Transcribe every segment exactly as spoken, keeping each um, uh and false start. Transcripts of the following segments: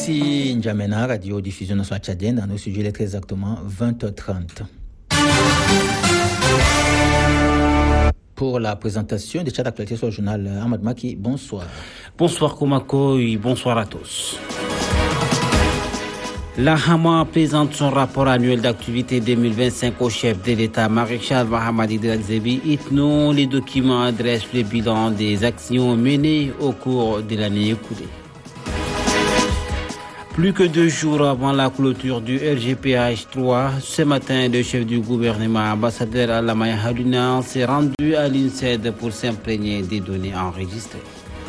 Ici N'Djamena, radio diffusion nationale tchadienne. Dans nos studios, il est très exactement vingt heures trente. Pour la présentation des chats d'actualité sur le journal Ahmad Maki, bonsoir. Bonsoir Komako et bonsoir à tous. La Hama présente son rapport annuel d'activité deux mille vingt-cinq au chef de l'État, maréchal Mohamed Idriss Déby Itno. Les documents dressent le bilan des actions menées au cours de l'année écoulée. Plus que deux jours avant la clôture du R G P H trois, ce matin, le chef du gouvernement, ambassadeur Alamaya Haruna, s'est rendu à l'INSED pour s'imprégner des données enregistrées.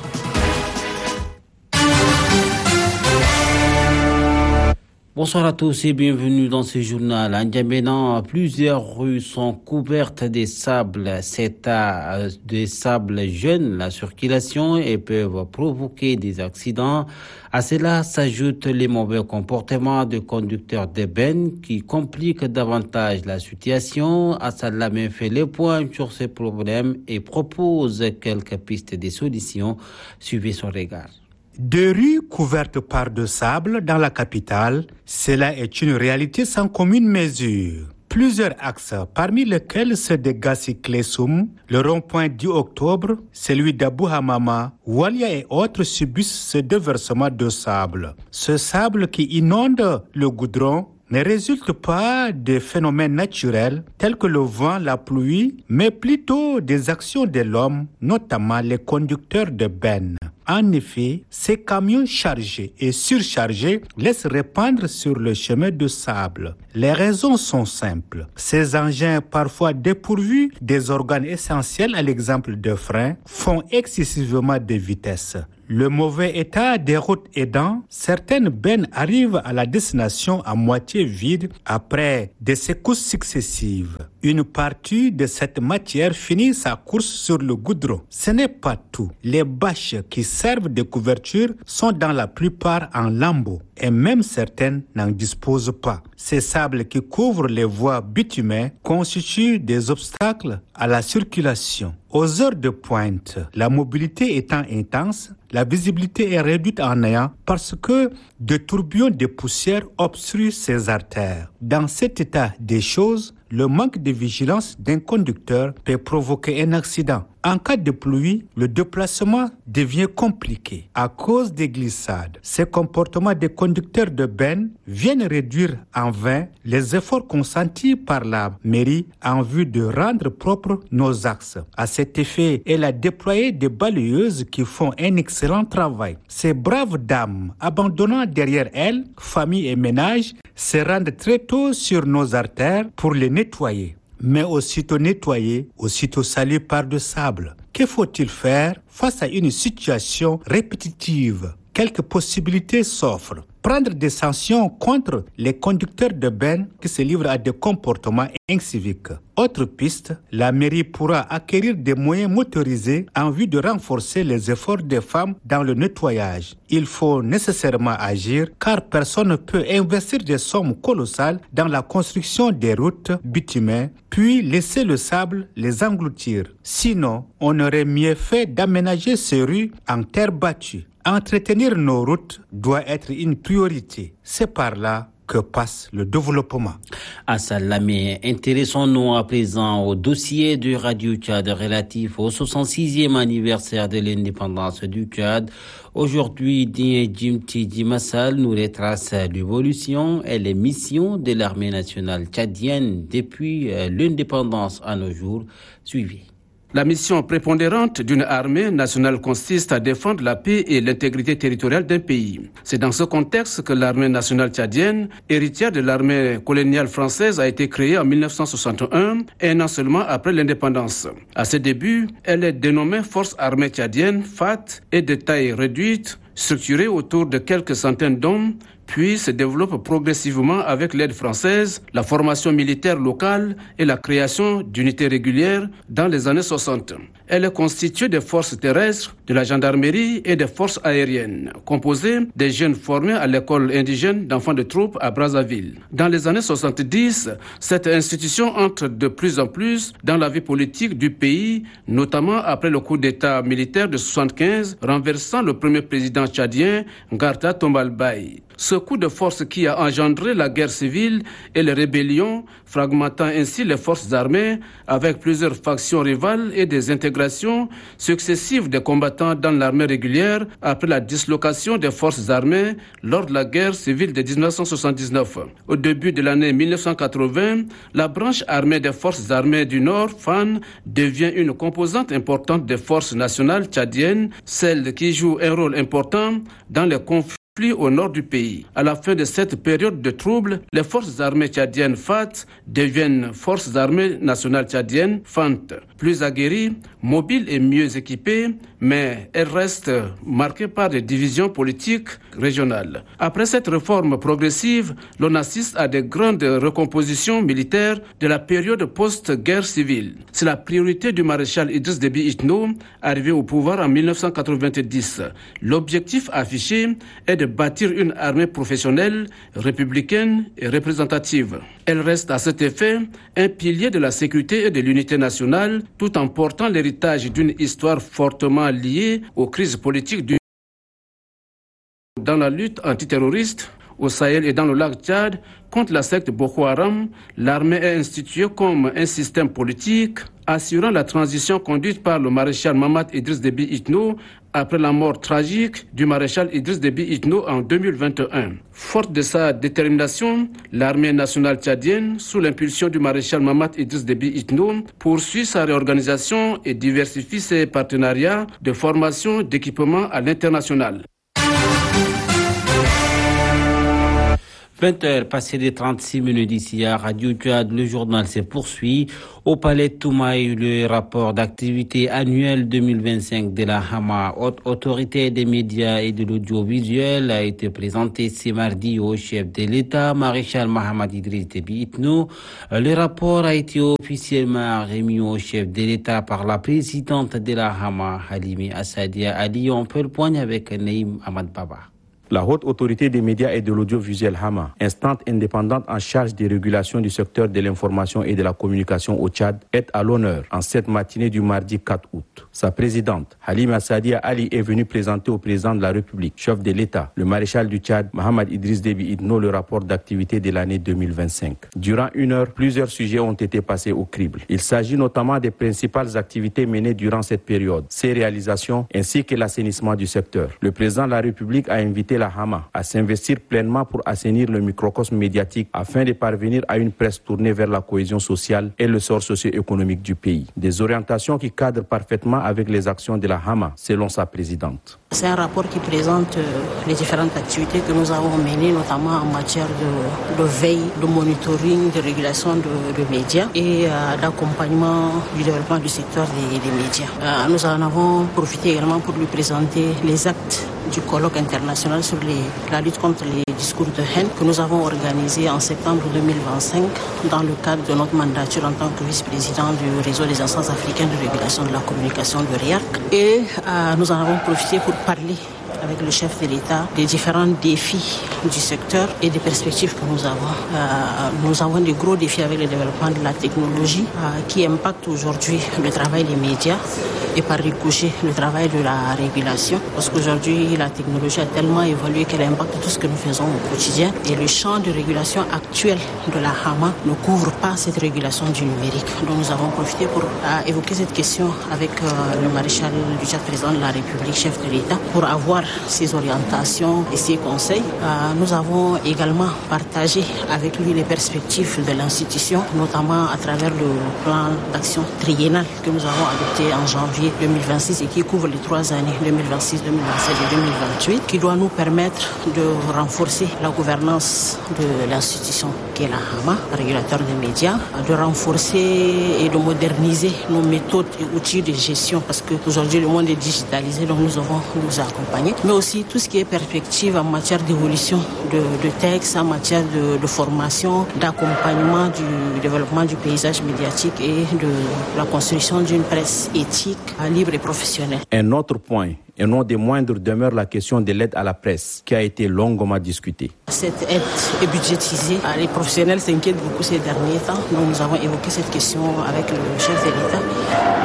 Bonsoir à tous et bienvenue dans ce journal. En N'Djamena, plusieurs rues sont couvertes de sable. C'est à des sables jeunes la circulation et peuvent provoquer des accidents. À cela s'ajoutent les mauvais comportements de conducteurs de bennes qui compliquent davantage la situation. Assalamé fait le point sur ces problèmes et propose quelques pistes de solutions. Suivez son regard. Deux rues couvertes par de sable dans la capitale, cela est une réalité sans commune mesure. Plusieurs axes, parmi lesquels ceux de Gassi Klessoum, le rond-point du octobre, celui d'Abou Hamama, Walia et autres subissent ce déversement de sable. Ce sable qui inonde le goudron ne résulte pas de phénomènes naturels tels que le vent, la pluie, mais plutôt des actions de l'homme, notamment les conducteurs de bennes. En effet, ces camions chargés et surchargés laissent répandre sur le chemin de sable. Les raisons sont simples. Ces engins, parfois dépourvus des organes essentiels à l'exemple de freins, font excessivement de vitesse. Le mauvais état des routes aidant, certaines bennes arrivent à la destination à moitié vide après des secousses successives. Une partie de cette matière finit sa course sur le goudron. Ce n'est pas tout. Les bâches qui servent de couverture sont dans la plupart en lambeaux et même certaines n'en disposent pas. Ces sables qui couvrent les voies bitumées constituent des obstacles à la circulation. Aux heures de pointe, la mobilité étant intense, la visibilité est réduite en néant parce que de tourbillons de poussière obstruent ces artères. Dans cet état des choses, le manque de vigilance d'un conducteur peut provoquer un accident. En cas de pluie, le déplacement devient compliqué à cause des glissades. Ces comportements des conducteurs de bennes viennent réduire en vain les efforts consentis par la mairie en vue de rendre propres nos axes. À cet effet, elle a déployé des balayeuses qui font un excellent travail. Ces braves dames, abandonnant derrière elles famille et ménage, se rendent très tôt sur nos artères pour les nettoyer. Mais aussitôt nettoyé, aussitôt sali par de sable. Que faut-il faire face à une situation répétitive? Quelques possibilités s'offrent. Prendre des sanctions contre les conducteurs de bennes qui se livrent à des comportements inciviques. Autre piste, la mairie pourra acquérir des moyens motorisés en vue de renforcer les efforts des femmes dans le nettoyage. Il faut nécessairement agir car personne ne peut investir des sommes colossales dans la construction des routes bitumées puis laisser le sable les engloutir. Sinon, on aurait mieux fait d'aménager ces rues en terre battue. Entretenir nos routes doit être une priorité. C'est par là que passe le développement. Assalamé, intéressons-nous à présent au dossier du Radio Tchad relatif au soixante-sixième anniversaire de l'indépendance du Tchad. Aujourd'hui, Dien Jimti Dimassal nous retrace l'évolution et les missions de l'armée nationale tchadienne depuis l'indépendance à nos jours. Suivez. La mission prépondérante d'une armée nationale consiste à défendre la paix et l'intégrité territoriale d'un pays. C'est dans ce contexte que l'armée nationale tchadienne, héritière de l'armée coloniale française, a été créée en mille neuf cent soixante et un, un an seulement après l'indépendance. À ses débuts, elle est dénommée Force armée tchadienne, F A T, et de taille réduite, structurée autour de quelques centaines d'hommes, puis se développe progressivement avec l'aide française, la formation militaire locale et la création d'unités régulières dans les années soixante. Elle est constituée des forces terrestres, de la gendarmerie et des forces aériennes, composées des jeunes formés à l'école indigène d'enfants de troupes à Brazzaville. Dans les années soixante-dix, cette institution entre de plus en plus dans la vie politique du pays, notamment après le coup d'État militaire de soixante-quinze, renversant le premier président tchadien, Ngarta Tombalbaye. Ce coup de force qui a engendré la guerre civile et les rébellions, fragmentant ainsi les forces armées avec plusieurs factions rivales et des intégrations successives des combattants dans l'armée régulière après la dislocation des forces armées lors de la guerre civile de dix-neuf cent soixante-dix-neuf. Au début de l'année mille neuf cent quatre-vingts, la branche armée des forces armées du Nord, F A N, devient une composante importante des forces nationales tchadiennes, celle qui joue un rôle important dans les conflits au nord du pays. À la fin de cette période de troubles, les forces armées tchadiennes F A T deviennent forces armées nationales tchadiennes F A N T. Plus aguerries, mobiles et mieux équipées, mais elles restent marquées par des divisions politiques régionales. Après cette réforme progressive, l'on assiste à de grandes recompositions militaires de la période post-guerre civile. C'est la priorité du maréchal Idriss Déby Itno, arrivé au pouvoir en mille neuf cent quatre-vingt-dix. L'objectif affiché est de bâtir une armée professionnelle, républicaine et représentative. Elle reste à cet effet un pilier de la sécurité et de l'unité nationale, tout en portant l'héritage d'une histoire fortement liée aux crises politiques du... Dans la lutte antiterroriste, au Sahel et dans le lac Tchad, contre la secte Boko Haram, l'armée est instituée comme un système politique assurant la transition conduite par le maréchal Mahamat Idriss Déby Itno après la mort tragique du maréchal Idriss Déby Itno en deux mille vingt et un. Forte de sa détermination, l'armée nationale tchadienne, sous l'impulsion du maréchal Mahamat Idriss Déby Itno, poursuit sa réorganisation et diversifie ses partenariats de formation d'équipement à l'international. vingt heures passées de trente-six minutes ici à Radio Tchad, le journal se poursuit. Au palais de Toumaï, le rapport d'activité annuelle deux mille vingt-cinq de la Hama, haute autorité des médias et de l'audiovisuel, a été présenté ce mardi au chef de l'État, maréchal Mahamat Idriss Déby Itno. Le rapport a été officiellement remis au chef de l'État par la présidente de la Hama, Halimi Assadia Ali. On peut le poigner avec Naïm Ahmad Baba. La haute autorité des médias et de l'audiovisuel Hama, instance indépendante en charge des régulations du secteur de l'information et de la communication au Tchad, est à l'honneur en cette matinée du mardi quatre août. Sa présidente, Halima Sadia Ali, est venue présenter au président de la République, chef de l'État, le maréchal du Tchad, Mahamat Idriss Déby Itno, le rapport d'activité de l'année deux mille vingt-cinq. Durant une heure, plusieurs sujets ont été passés au crible. Il s'agit notamment des principales activités menées durant cette période, ses réalisations ainsi que l'assainissement du secteur. Le président de la République a invité la Hama à s'investir pleinement pour assainir le microcosme médiatique afin de parvenir à une presse tournée vers la cohésion sociale et le sort socio-économique du pays. Des orientations qui cadrent parfaitement avec les actions de la Hama, selon sa présidente. C'est un rapport qui présente les différentes activités que nous avons menées, notamment en matière de, de veille, de monitoring, de régulation de, de médias et euh, d'accompagnement du développement du secteur des, des médias. Euh, nous en avons profité également pour lui présenter les actes du colloque international sur les, la lutte contre les discours de haine que nous avons organisé en septembre deux mille vingt-cinq dans le cadre de notre mandature en tant que vice-président du réseau des instances africaines de régulation de la communication de R I A C. Et euh, nous en avons profité pour parler avec le chef de l'État des différents défis du secteur et des perspectives que nous avons. Euh, nous avons des gros défis avec le développement de la technologie euh, qui impacte aujourd'hui le travail des médias et par ricochet le travail de la régulation, parce qu'aujourd'hui la technologie a tellement évolué qu'elle impacte tout ce que nous faisons au quotidien et le champ de régulation actuel de la Hama ne couvre pas cette régulation du numérique. Donc nous avons profité pour euh, évoquer cette question avec euh, le maréchal du Tchad, président de la République, chef de l'État, pour avoir ses orientations et ses conseils. Euh, nous avons également partagé avec lui les perspectives de l'institution, notamment à travers le plan d'action triennal que nous avons adopté en janvier deux mille vingt-six et qui couvre les trois années deux mille vingt-six, deux mille vingt-sept et deux mille vingt-huit, qui doit nous permettre de renforcer la gouvernance de l'institution qui est la Hama, régulateur des médias, de renforcer et de moderniser nos méthodes et outils de gestion, parce qu'aujourd'hui le monde est digitalisé, donc nous devons nous accompagner, mais aussi tout ce qui est perspective en matière d'évolution de, de textes, en matière de, de formation, d'accompagnement du développement du paysage médiatique et de la construction d'une presse éthique, libre et professionnelle. Un autre point, et non des moindres, demeure la question de l'aide à la presse, qui a été longuement discutée. Cette aide est budgétisée. Les professionnels s'inquiètent beaucoup ces derniers temps. Donc nous avons évoqué cette question avec le chef de l'État.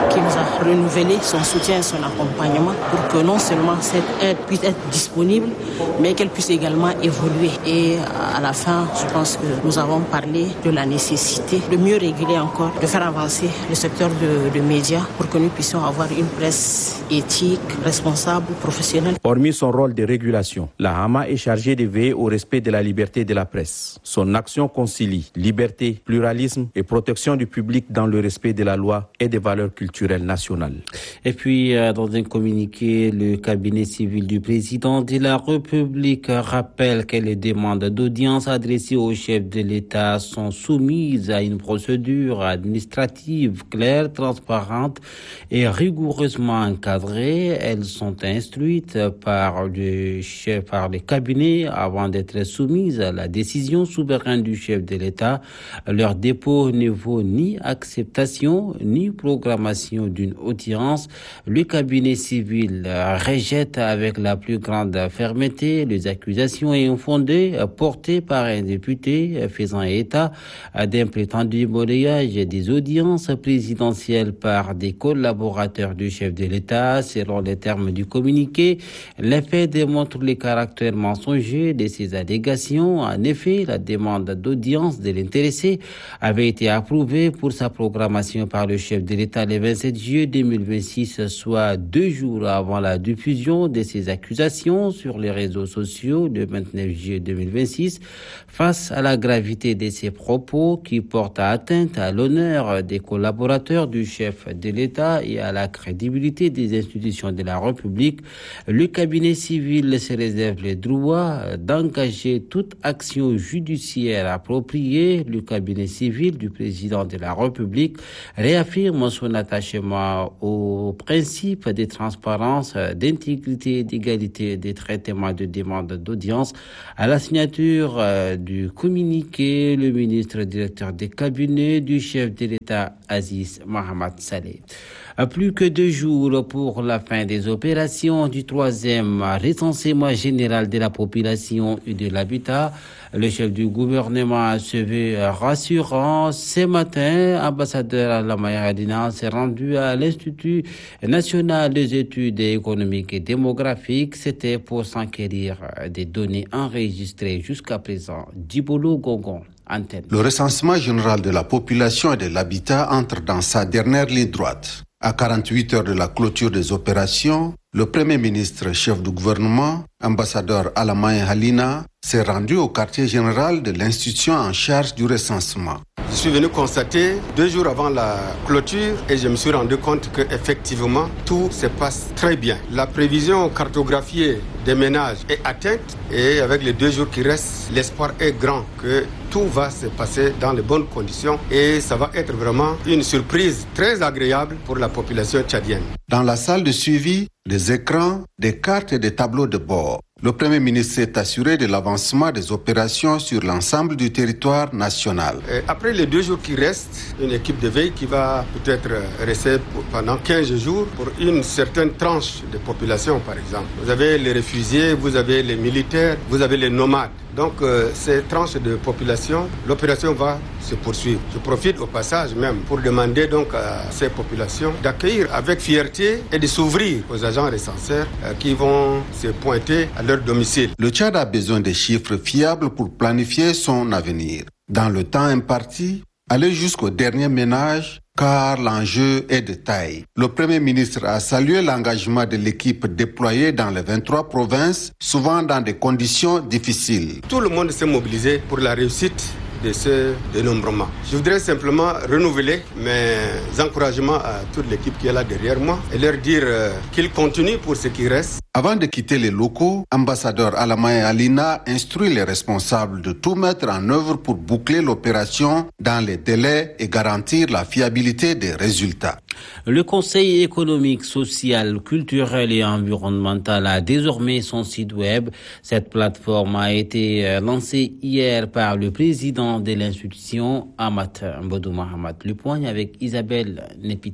qui nous a renouvelé son soutien et son accompagnement pour que non seulement cette aide puisse être disponible, mais qu'elle puisse également évoluer. Et à la fin, je pense que nous avons parlé de la nécessité de mieux réguler encore, de faire avancer le secteur de, de médias pour que nous puissions avoir une presse éthique, responsable, professionnelle. Hormis son rôle de régulation, la Hama est chargée de veiller au respect de la liberté de la presse. Son action concilie liberté, pluralisme et protection du public dans le respect de la loi et des valeurs culturelles nationales. Et puis, dans un communiqué, le cabinet civil du président de la République rappelle que les demandes d'audience adressées au chef de l'État sont soumises à une procédure administrative claire, transparente et rigoureusement encadrée. Elles sont instruites par le chef, par le cabinet avant d'être soumises à la décision souveraine du chef de l'État. Leur dépôt ne vaut ni acceptation ni programmation d'une audience. Le cabinet civil rejette avec la plus grande fermeté les accusations infondées portées par un député faisant état d'un prétendu monnayage des audiences présidentielles par des collaborateurs du chef de l'État. Selon les termes du communiqué, les faits démontrent le caractère mensonger de ces allégations. En effet, la demande d'audience de l'intéressé avait été approuvée pour sa programmation par le chef de l'État le vingt-sept juillet deux mille vingt-six, soit deux jours avant la diffusion de ces accusations sur les réseaux sociaux le vingt-neuf juillet deux mille vingt-six. Face à la gravité de ces propos qui portent atteinte à l'honneur des collaborateurs du chef de l'État et à la crédibilité des institutions de la République, le cabinet civil se réserve le droit d'engager toute action judiciaire appropriée. Le cabinet civil du président de la République réaffirme son attachement aux principes de transparence, d'intégrité et d'égalité des traitements de demande d'audience. À la signature euh, du communiqué, le ministre directeur des cabinets du chef de l'État, Aziz Mohamed Saleh. Plus que deux jours pour la fin des opérations du troisième recensement général de la population et de l'habitat. Le chef du gouvernement se veut rassurant. Ce matin, ambassadeur Alamaya Adina s'est rendu à l'Institut national des études économiques et démographiques. C'était pour s'enquérir des données enregistrées jusqu'à présent. Djibolo Gongon. Antenne. Le recensement général de la population et de l'habitat entre dans sa dernière ligne droite. À quarante-huit heures de la clôture des opérations, le Premier ministre, chef du gouvernement, ambassadeur Alamaya Halina, s'est rendu au quartier général de l'institution en charge du recensement. Je suis venu constater deux jours avant la clôture et je me suis rendu compte qu'effectivement tout se passe très bien. La prévision cartographiée des ménages est atteinte et avec les deux jours qui restent, l'espoir est grand que tout va se passer dans les bonnes conditions et ça va être vraiment une surprise très agréable pour la population tchadienne. Dans la salle de suivi, des écrans, des cartes et des tableaux de bord. Le Premier ministre s'est assuré de l'avancement des opérations sur l'ensemble du territoire national. Et après les deux jours qui restent, une équipe de veille qui va peut-être rester pendant quinze jours pour une certaine tranche de population, par exemple. Vous avez les réfugiés, vous avez les militaires, vous avez les nomades. Donc, euh, ces tranches de population, l'opération va se poursuivre. Je profite au passage même pour demander donc à ces populations d'accueillir avec fierté et de s'ouvrir aux agents recenseurs euh, qui vont se pointer à leur domicile. Le Tchad a besoin de chiffres fiables pour planifier son avenir. Dans le temps imparti, aller jusqu'au dernier ménage, car l'enjeu est de taille. Le Premier ministre a salué l'engagement de l'équipe déployée dans les vingt-trois provinces, souvent dans des conditions difficiles. Tout le monde s'est mobilisé pour la réussite de ce dénombrement. Je voudrais simplement renouveler mes encouragements à toute l'équipe qui est là derrière moi et leur dire euh, qu'ils continuent pour ce qui reste. Avant de quitter les locaux, ambassadeur Alamaya Alina instruit les responsables de tout mettre en œuvre pour boucler l'opération dans les délais et garantir la fiabilité des résultats. Le Conseil économique, social, culturel et environnemental a désormais son site web. Cette plateforme a été lancée hier par le président de l'institution, Amat Mbodou Mahamat. Le point avec Isabelle Népité.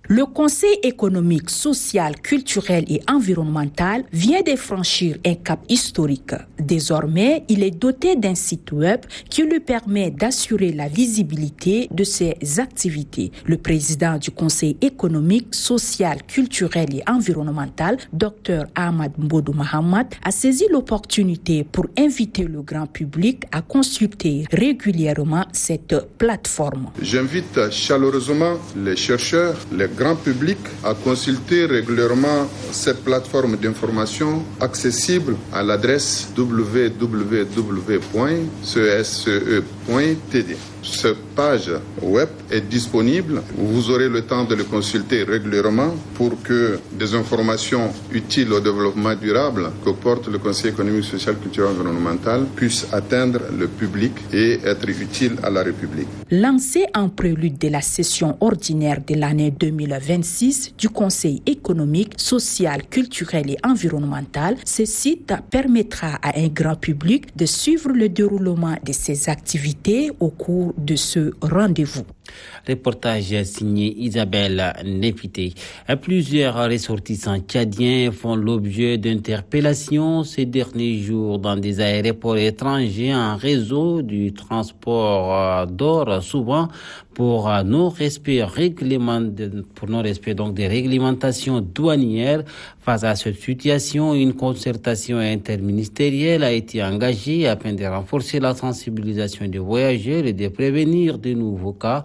Le Conseil économique, social, culturel et environnemental vient de franchir un cap historique. Désormais, il est doté d'un site web qui lui permet d'assurer la visibilité de ses activités. Le président du Conseil économique, social, culturel et environnemental, Dr Ahmad Mbodou Mahamat, a saisi l'opportunité pour inviter le grand public à consulter régulièrement cette plateforme. J'invite chaleureusement les chercheurs, les grand public à consulter régulièrement cette plateforme d'information accessible à l'adresse w w w point c s c e point t d. Cette page web est disponible. Vous aurez le temps de le consulter régulièrement pour que des informations utiles au développement durable que porte le Conseil économique, social, culturel et environnemental puissent atteindre le public et être utiles à la République. Lancé en prélude de la session ordinaire de l'année deux mille vingt-six du Conseil économique, social, culturel et environnemental, ce site permettra à un grand public de suivre le déroulement de ses activités au cours de ce rendez-vous. Reportage signé Isabelle Népité. Plusieurs ressortissants tchadiens font l'objet d'interpellations ces derniers jours dans des aéroports étrangers en réseau du transport d'or, souvent pour non-respect réglement, pour non-respect donc des réglementations douanières. Face à cette situation, une concertation interministérielle a été engagée afin de renforcer la sensibilisation des voyageurs et de prévenir de nouveaux cas.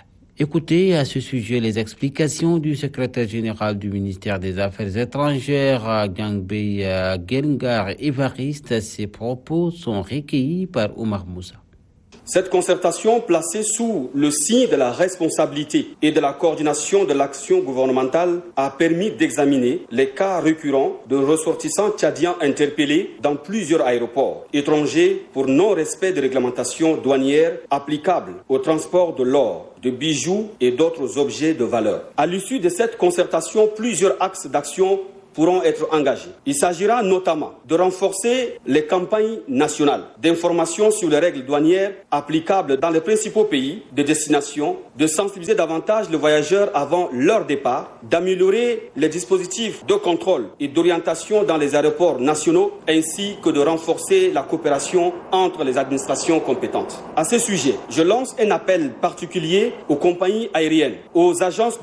Écoutez à ce sujet les explications du secrétaire général du ministère des Affaires étrangères, Gangbei Gengar Evariste. Ces propos sont recueillis par Omar Moussa. Cette concertation, placée sous le signe de la responsabilité et de la coordination de l'action gouvernementale, a permis d'examiner les cas récurrents de ressortissants tchadiens interpellés dans plusieurs aéroports étrangers pour non-respect des réglementations douanières applicables au transport de l'or, de bijoux et d'autres objets de valeur. À l'issue de cette concertation, plusieurs axes d'action pourront être engagés. Il s'agira notamment de renforcer les campagnes nationales d'information sur les règles douanières applicables dans les principaux pays de destination, de sensibiliser davantage les voyageurs avant leur départ, d'améliorer les dispositifs de contrôle et d'orientation dans les aéroports nationaux, ainsi que de renforcer la coopération entre les administrations compétentes. À ce sujet, je lance un appel particulier aux compagnies aériennes, aux agences